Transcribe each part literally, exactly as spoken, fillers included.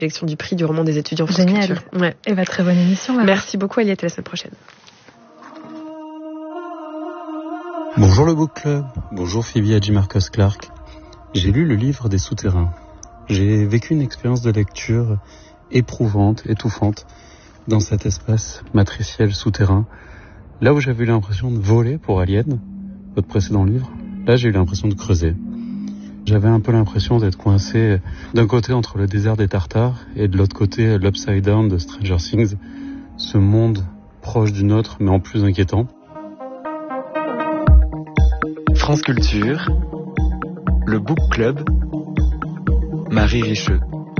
sélection du prix du roman des étudiants France Génial. Culture. Ouais. Et bah, très bonne émission. Marie. Merci beaucoup, Aliette, à la semaine prochaine. Bonjour le Book Club, bonjour Phoebe Hadjimarkos-Clark. J'ai lu le livre des souterrains. J'ai vécu une expérience de lecture éprouvante, étouffante, dans cet espace matriciel souterrain. Là où j'avais eu l'impression de voler pour Alien, votre précédent livre, là j'ai eu l'impression de creuser. J'avais un peu l'impression d'être coincé d'un côté entre le désert des Tartares et de l'autre côté l'Upside Down de Stranger Things, ce monde proche du nôtre mais en plus inquiétant. France Culture, le Book Club, Marie Richeux.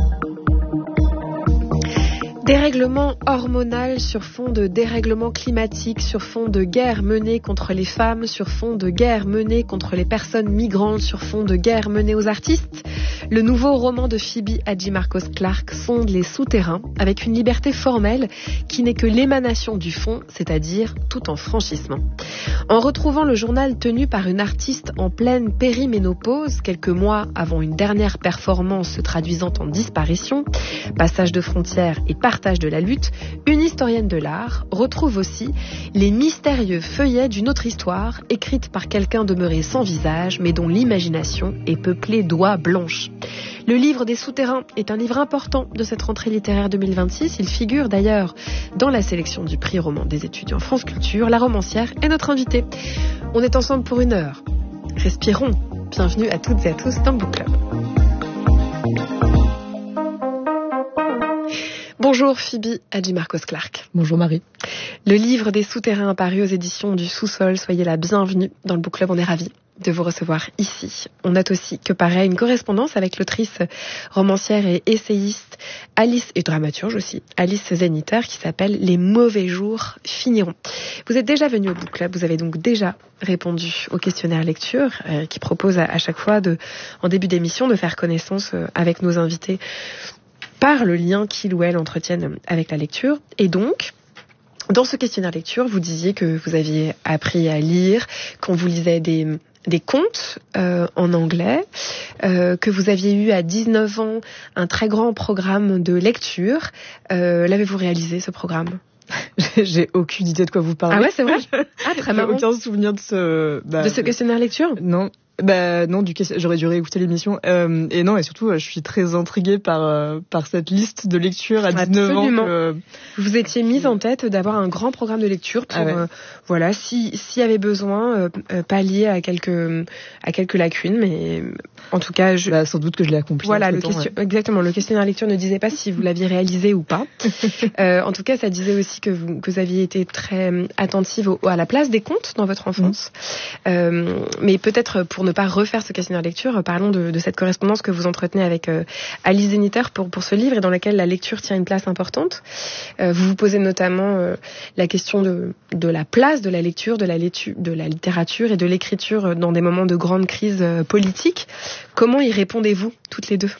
Dérèglement hormonal sur fond de dérèglement climatique, sur fond de guerre menée contre les femmes, sur fond de guerre menée contre les personnes migrantes, sur fond de guerre menée aux artistes. Le nouveau roman de Phoebe Hadjimarkos-Clark sonde les souterrains avec une liberté formelle qui n'est que l'émanation du fond, c'est-à-dire tout en franchissement. En retrouvant le journal tenu par une artiste en pleine périménopause, quelques mois avant une dernière performance se traduisant en disparition, passage de frontières et partage de la lutte, une historienne de l'art retrouve aussi les mystérieux feuillets d'une autre histoire, écrite par quelqu'un demeuré sans visage, mais dont l'imagination est peuplée d'oies blanches. Le livre des souterrains est un livre important de cette rentrée littéraire deux mille vingt-six. Il figure d'ailleurs dans la sélection du prix roman des étudiants France Culture. La romancière est notre invitée. On est ensemble pour une heure. Respirons. Bienvenue à toutes et à tous dans le Book Club. Bonjour Phoebe Hadjimarkos-Clark. Bonjour Marie. Le livre des souterrains paru aux éditions du Sous-Sol. Soyez la bienvenue dans le Book Club. On est ravis de vous recevoir ici. On note aussi que paraît une correspondance avec l'autrice, romancière et essayiste Alice, et dramaturge aussi, Alice Zeniter, qui s'appelle « Les mauvais jours finiront ». Vous êtes déjà venu au Book Club, vous avez donc déjà répondu au questionnaire lecture, euh, qui propose à, à chaque fois, de, en début d'émission, de faire connaissance euh, avec nos invités par le lien qu'ils ou elles entretiennent avec la lecture. Et donc, dans ce questionnaire lecture, vous disiez que vous aviez appris à lire, qu'on vous lisait des... des contes euh, en anglais, euh, que vous aviez eu à dix-neuf ans un très grand programme de lecture. Euh, l'avez-vous réalisé, ce programme ? J'ai aucune idée de quoi vous parlez. Ah ouais, c'est vrai ? Ah, très marrant. J'ai aucun souvenir de ce... Bah, de ce questionnaire lecture ? Non. Bah non, du j'aurais dû réécouter l'émission. Euh, et non, et surtout, je suis très intriguée par euh, par cette liste de lecture à dix-neuf Absolument. ans. Que... Vous étiez mise en tête d'avoir un grand programme de lecture pour, ah ouais. euh, voilà, si s'il y avait besoin, euh, euh, pallier à quelques à quelques lacunes, mais en tout cas, je... bah, sans doute que je l'ai accompli. Voilà, le temps, question... ouais. exactement. Le questionnaire lecture ne disait pas si vous l'aviez réalisé ou pas. euh, en tout cas, ça disait aussi que vous que vous aviez été très attentive au, à la place des contes dans votre enfance. Mmh. Euh, mais peut-être pour ne pas refaire ce questionnaire lecture, parlons de, de cette correspondance que vous entretenez avec euh, Alice Zeniter pour, pour ce livre et dans laquelle la lecture tient une place importante. Euh, vous vous posez notamment euh, la question de, de la place de la lecture, de la, lecture, de la littérature et de l'écriture dans des moments de grande crise euh, politique. Comment y répondez-vous, toutes les deux ?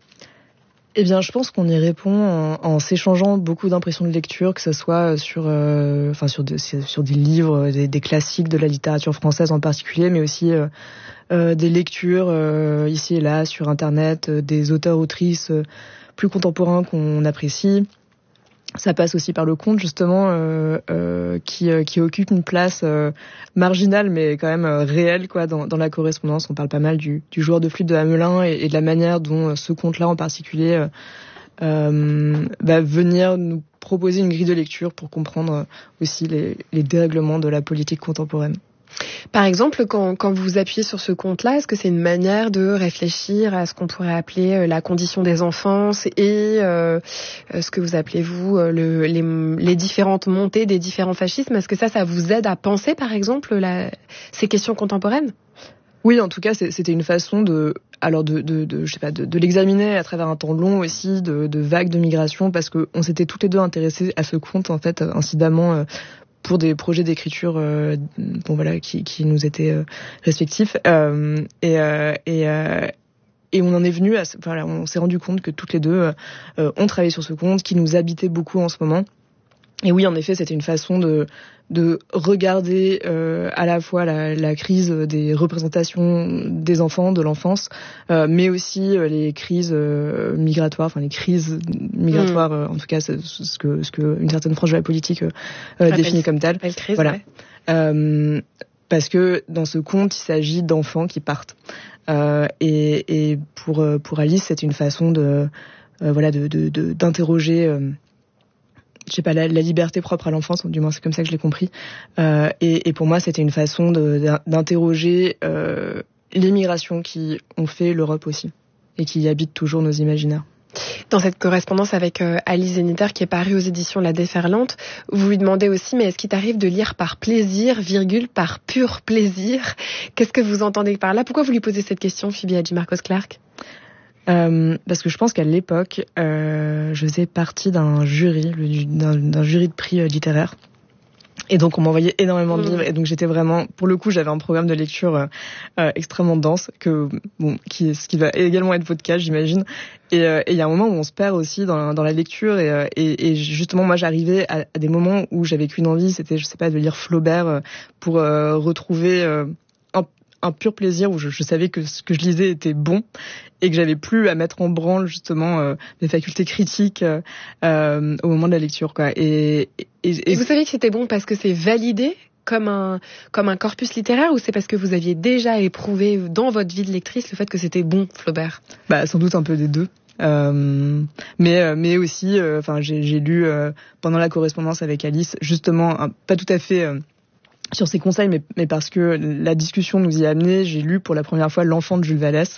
Eh bien, je pense qu'on y répond en, en s'échangeant beaucoup d'impressions de lecture, que ce soit sur, euh, enfin sur, de, sur des livres, des, des classiques de la littérature française en particulier, mais aussi euh, euh, des lectures euh, ici et là sur Internet, euh, des auteurs-autrices euh, plus contemporains qu'on apprécie. Ça passe aussi par le conte, justement, euh, euh, qui, euh, qui occupe une place euh, marginale, mais quand même euh, réelle, quoi, dans, dans la correspondance. On parle pas mal du, du joueur de flûte de Hamelin et, et de la manière dont euh, ce conte-là, en particulier, euh, euh, va venir nous proposer une grille de lecture pour comprendre aussi les, les dérèglements de la politique contemporaine. Par exemple, quand, quand vous appuyez sur ce conte-là, est-ce que c'est une manière de réfléchir à ce qu'on pourrait appeler la condition des enfances et euh, ce que vous appelez, vous, le, les, les différentes montées des différents fascismes ? Est-ce que ça, ça vous aide à penser, par exemple, la, ces questions contemporaines ? Oui, en tout cas, c'était une façon de, alors de, de, de je sais pas, de, de l'examiner à travers un temps long aussi, de, de vagues de migration, parce que on s'était toutes les deux intéressées à ce conte, en fait, incidemment. Euh, pour des projets d'écriture euh, bon voilà qui qui nous étaient euh, respectifs euh, et euh, et euh, et on en est venu à voilà on s'est rendu compte que toutes les deux euh, on travaillait sur ce conte qui nous habitait beaucoup en ce moment Et oui, en effet, c'était une façon de de regarder euh, à la fois la, la crise des représentations des enfants, de l'enfance, euh, mais aussi euh, les crises euh, migratoires, enfin les crises migratoires, mmh. euh, en tout cas c'est ce que ce que une certaine frange de la politique euh, définit comme telle. Crise, voilà. Ouais. Euh, parce que dans ce conte, il s'agit d'enfants qui partent. Euh, et, et pour pour Alice, c'est une façon de euh, voilà de, de, de d'interroger. Euh, je sais pas, la, la liberté propre à l'enfance, du moins c'est comme ça que je l'ai compris. Euh, et, et pour moi, c'était une façon de, d'interroger euh, les migrations qui ont fait l'Europe aussi, et qui habitent toujours nos imaginaires. Dans cette correspondance avec euh, Alice Zeniter, qui est parue aux éditions La Déferlante, vous lui demandez aussi, mais est-ce qu'il t'arrive de lire par plaisir, virgule, par pur plaisir? Qu'est-ce que vous entendez par là? Pourquoi vous lui posez cette question, Phoebe Hadjimarkos-Clark? Euh, parce que je pense qu'à l'époque, euh, je faisais partie d'un jury, d'un, d'un jury de prix euh, littéraire. Et donc, on m'envoyait énormément de mmh. livres. Et donc, j'étais vraiment, pour le coup, j'avais un programme de lecture euh, euh, extrêmement dense, que, bon, qui, ce qui va également être votre cas, j'imagine. Et euh, il y a un moment où on se perd aussi dans, dans la lecture. Et, euh, et, et justement, moi, j'arrivais à, à des moments où j'avais qu'une envie, c'était, je sais pas, de lire Flaubert euh, pour euh, retrouver euh, un, un pur plaisir, où je, je savais que ce que je lisais était bon et que j'avais plus à mettre en branle justement euh, mes facultés critiques euh, euh, au moment de la lecture, quoi. Et, et, et, et vous savez que c'était bon parce que c'est validé comme un comme un corpus littéraire, ou c'est parce que vous aviez déjà éprouvé dans votre vie de lectrice le fait que c'était bon, Flaubert? Bah sans doute un peu des deux. Euh, mais mais aussi, enfin euh, j'ai j'ai lu euh, pendant la correspondance avec Alice justement un, pas tout à fait euh, sur ses conseils, mais, mais parce que la discussion nous y a amené, j'ai lu pour la première fois L'Enfant de Jules Vallès,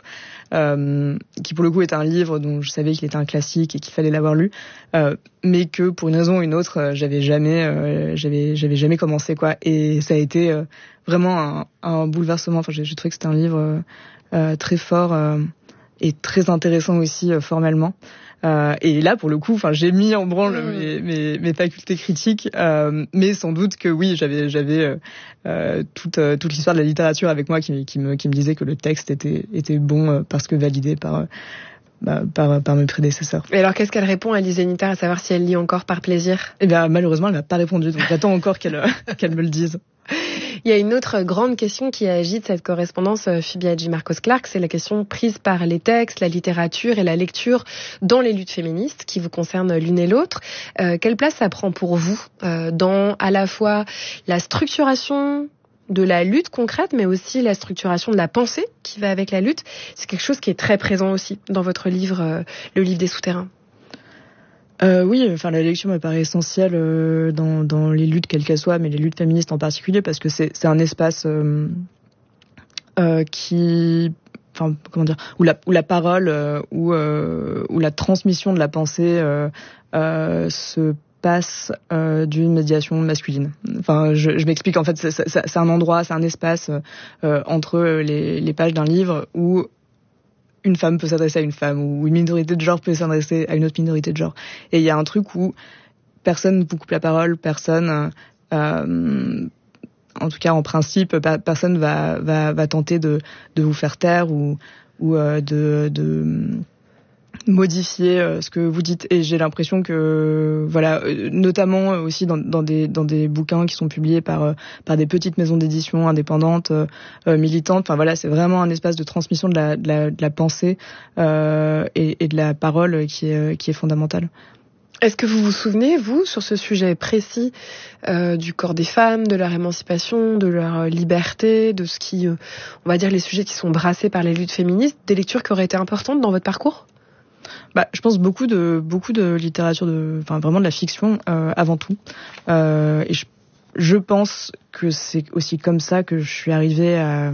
euh, qui pour le coup est un livre dont je savais qu'il était un classique et qu'il fallait l'avoir lu, euh, mais que pour une raison ou une autre, euh, j'avais jamais, euh, j'avais, j'avais jamais commencé, quoi. Et ça a été euh, vraiment un, un bouleversement. Enfin, j'ai, j'ai trouvé que c'était un livre euh, très fort euh, et très intéressant aussi euh, formellement. Euh, et là, pour le coup, enfin, j'ai mis en branle mmh. mes, mes, mes facultés critiques, euh, mais sans doute que oui, j'avais, j'avais euh, toute, euh, toute l'histoire de la littérature avec moi qui, qui me, qui me disait que le texte était, était bon euh, parce que validé par, euh, bah, par, par mes prédécesseurs. Et alors, qu'est-ce qu'elle répond à Alice Zeniter, à savoir si elle lit encore par plaisir? Eh bien, malheureusement, elle m'a pas répondu, donc j'attends encore qu'elle, qu'elle me le dise. Il y a une autre grande question qui agite cette correspondance, Phoebe Hadjimarkos-Clark, c'est la question prise par les textes, la littérature et la lecture dans les luttes féministes qui vous concernent l'une et l'autre. Euh, quelle place ça prend pour vous euh, dans à la fois la structuration de la lutte concrète, mais aussi la structuration de la pensée qui va avec la lutte? C'est quelque chose qui est très présent aussi dans votre livre, euh, le livre des souterrains. Euh, oui, enfin la lecture me paraît essentielle euh, dans, dans les luttes quelles qu'elles soient, mais les luttes féministes en particulier, parce que c'est, c'est un espace euh, euh, qui, enfin comment dire, où la, où la parole, euh, où, euh, où la transmission de la pensée euh, euh, se passe euh, d'une médiation masculine. Enfin, je, je m'explique. En fait, c'est, c'est, c'est un endroit, c'est un espace euh, entre les, les pages d'un livre où une femme peut s'adresser à une femme, ou une minorité de genre peut s'adresser à une autre minorité de genre. Et il y a un truc où personne ne vous coupe la parole, personne, euh, en tout cas en principe, personne va va va tenter de de vous faire taire ou ou euh, de de modifier euh, ce que vous dites. Et j'ai l'impression que voilà, euh, notamment aussi dans dans des dans des bouquins qui sont publiés par euh, par des petites maisons d'édition indépendantes, euh, euh, militantes. Enfin voilà, c'est vraiment un espace de transmission de la de la, de la pensée euh, et, et de la parole qui est qui est fondamental. Est-ce que vous vous souvenez, vous, sur ce sujet précis euh, du corps des femmes, de leur émancipation, de leur liberté, de ce qui, euh, on va dire, les sujets qui sont brassés par les luttes féministes, des lectures qui auraient été importantes dans votre parcours? Bah, je pense beaucoup de beaucoup de littérature, de, enfin vraiment de la fiction euh, avant tout. Euh, et je, je pense que c'est aussi comme ça que je suis arrivée à,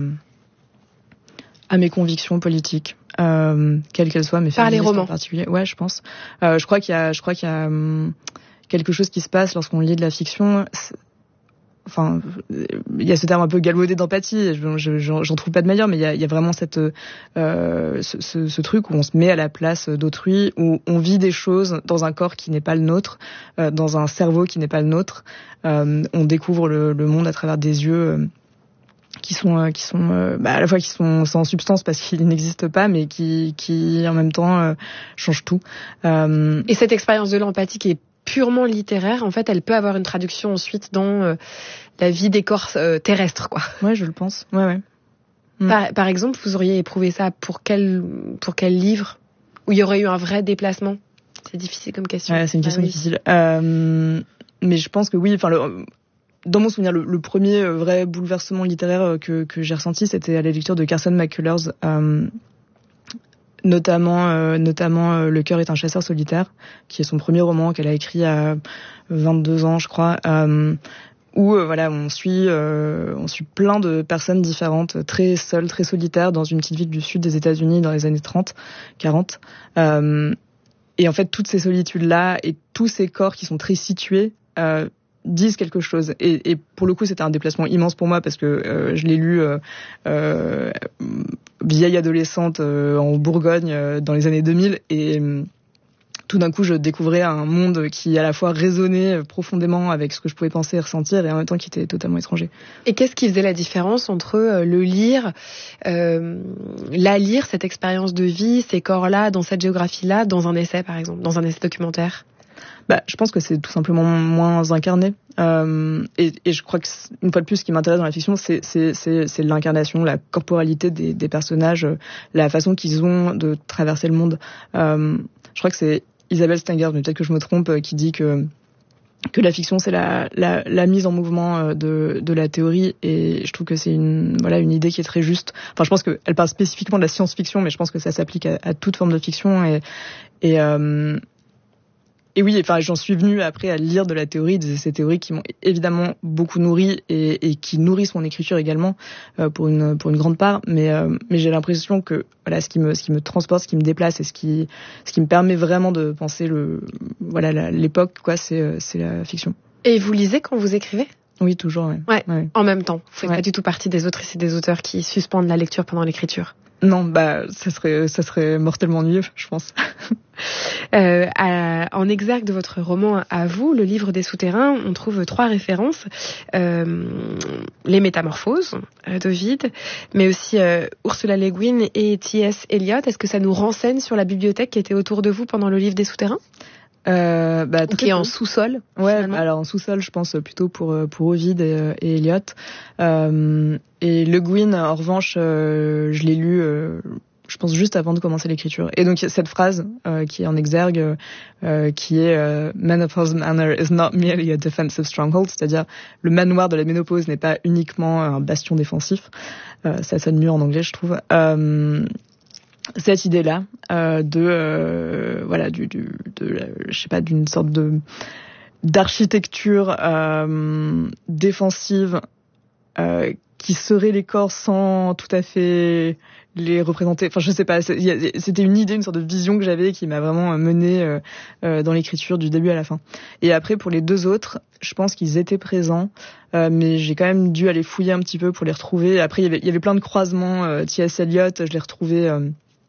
à mes convictions politiques, euh, quelles qu'elles soient, mais par les romans en particulier. Ouais, je pense. Euh, je crois qu'il y a, je crois qu'il y a hum, quelque chose qui se passe lorsqu'on lit de la fiction. C'est, enfin, il y a ce terme un peu galvaudé d'empathie, je, je, j'en, j'en trouve pas de meilleur, mais il y a, il y a vraiment cette, euh, ce, ce, ce truc où on se met à la place d'autrui, où on vit des choses dans un corps qui n'est pas le nôtre, euh, dans un cerveau qui n'est pas le nôtre. Euh, on découvre le, le monde à travers des yeux euh, qui sont, euh, qui sont, euh, bah, à la fois qui sont sans substance parce qu'ils n'existent pas, mais qui, qui en même temps euh, changent tout. Euh, Et cette expérience de l'empathie qui est purement littéraire, en fait, elle peut avoir une traduction ensuite dans euh, la vie des corps euh, terrestres, quoi. Ouais, je le pense. Ouais, ouais. Mm. Par, par exemple, vous auriez éprouvé ça pour quel, pour quel livre où il y aurait eu un vrai déplacement? C'est difficile comme question. Ouais, c'est une question ah, oui. difficile. Euh, mais je pense que oui, enfin, le, dans mon souvenir, le, le premier vrai bouleversement littéraire que, que j'ai ressenti, c'était à la lecture de Carson McCullers, euh, notamment, euh, notamment euh, Le cœur est un chasseur solitaire, qui est son premier roman qu'elle a écrit à vingt-deux ans, je crois, euh, où euh, voilà, on suit, euh, on suit plein de personnes différentes, très seules, très solitaires, dans une petite ville du sud des États-Unis dans les années trente, quarante. Euh, Et en fait, toutes ces solitudes-là et tous ces corps qui sont très situés euh, disent quelque chose. Et, et pour le coup, c'était un déplacement immense pour moi parce que euh, je l'ai lu euh, euh, vieille adolescente euh, en Bourgogne euh, dans les années deux mille. Et euh, tout d'un coup, je découvrais un monde qui à la fois résonnait profondément avec ce que je pouvais penser et ressentir et en même temps qui était totalement étranger. Et qu'est-ce qui faisait la différence entre euh, le lire, euh, la lire, cette expérience de vie, ces corps-là, dans cette géographie-là, dans un essai par exemple, dans un essai documentaire? Bah, je pense que c'est tout simplement moins incarné. Euh, et, et je crois que, une fois de plus, ce qui m'intéresse dans la fiction, c'est, c'est, c'est, c'est l'incarnation, la corporalité des, des personnages, la façon qu'ils ont de traverser le monde. Euh, je crois que c'est Isabelle Stengers, mais peut-être que je me trompe, qui dit que que la fiction c'est la, la, la mise en mouvement de, de la théorie, et je trouve que c'est une, voilà, une idée qui est très juste. Enfin, je pense qu'elle parle spécifiquement de la science-fiction, mais je pense que ça s'applique à, à toute forme de fiction. Et, et, euh, et oui, enfin, j'en suis venue après à lire de la théorie, de ces théories qui m'ont évidemment beaucoup nourri et, et qui nourrissent mon écriture également, euh, pour une pour une grande part. Mais euh, mais j'ai l'impression que voilà, ce qui me ce qui me transporte, ce qui me déplace et ce qui ce qui me permet vraiment de penser le voilà la, l'époque, quoi, c'est c'est la fiction. Et vous lisez quand vous écrivez? Oui, toujours. Ouais. Ouais. ouais. En même temps, vous faites ouais. pas du tout partie des autrices et des auteurs qui suspendent la lecture pendant l'écriture? Non, bah ça serait ça serait mortellement ennuyeux, je pense. euh, à, en exergue de votre roman à vous, Le livre des souterrains, on trouve trois références. Euh, les Métamorphoses euh, d'Ovide, mais aussi euh, Ursula Le Guin et T S Eliot. Est-ce que ça nous renseigne sur la bibliothèque qui était autour de vous pendant le livre des souterrains? Euh, bah, qui est en sous-sol. Ouais, finalement. Alors en sous-sol, je pense plutôt pour pour Ovide et, et Eliot. Euh, et Le Guin, en revanche, euh, je l'ai lu, euh, je pense juste avant de commencer l'écriture. Et donc cette phrase euh, qui est en exergue, euh, qui est euh, Menopause Manor is not merely a defensive stronghold, c'est-à-dire le manoir de la ménopause n'est pas uniquement un bastion défensif. Euh, ça sonne mieux en anglais, je trouve. Euh, cette idée-là euh, de euh, voilà du, du de je sais pas d'une sorte de d'architecture euh, défensive euh, qui serait les corps sans tout à fait les représenter. Enfin, je sais pas. C'était une idée, une sorte de vision que j'avais qui m'a vraiment menée euh, euh, dans l'écriture du début à la fin. Et après, pour les deux autres, je pense qu'ils étaient présents, euh, mais j'ai quand même dû aller fouiller un petit peu pour les retrouver. Après, il y avait, il y avait plein de croisements. Euh, T S Eliot, je l'ai retrouvé euh,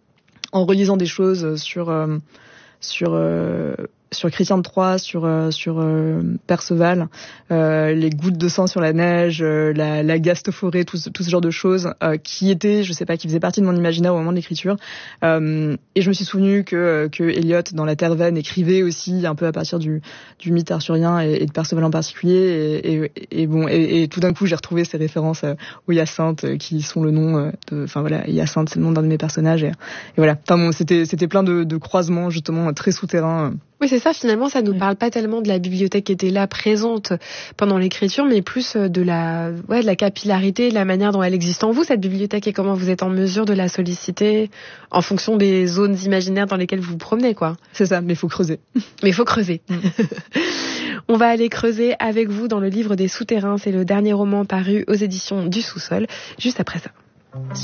en relisant des choses sur euh, sur euh, sur Chrétien de Troyes, sur euh, sur euh, Perceval, euh, les gouttes de sang sur la neige, euh, la, la gaste forêt, tout ce, tout ce genre de choses euh, qui étaient, je sais pas, qui faisaient partie de mon imaginaire au moment de l'écriture. Euh, et je me suis souvenu que que Eliot dans La Terre vaine écrivait aussi un peu à partir du du mythe arthurien et, et de Perceval en particulier. Et, et, et bon, et, et tout d'un coup j'ai retrouvé ces références euh, aux Hyacinthe euh, qui sont le nom euh, de, enfin voilà, Hyacinthe c'est le nom d'un de mes personnages. Et, et voilà. Enfin bon, c'était c'était plein de, de croisements justement très souterrains. Oui, c'est ça, finalement, ça nous parle pas tellement de la bibliothèque qui était là, présente pendant l'écriture, mais plus de la, ouais, de la capillarité, de la manière dont elle existe en vous, cette bibliothèque, et comment vous êtes en mesure de la solliciter en fonction des zones imaginaires dans lesquelles vous vous promenez, quoi. C'est ça, mais il faut creuser. Mais il faut creuser. Mm. On va aller creuser avec vous dans le livre des souterrains. C'est le dernier roman paru aux éditions du Sous-sol, juste après ça.